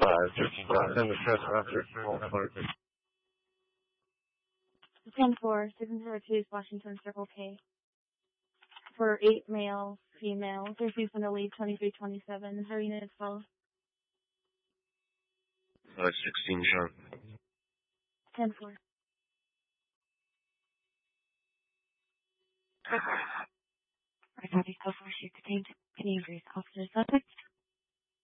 send the transfer after 10-4, 602 Washington Circle K. For 8 male, female, there's in the lead 2327. Her unit is called 16 Sean. 10-4. I thought he so far she detained any of his officer suspects.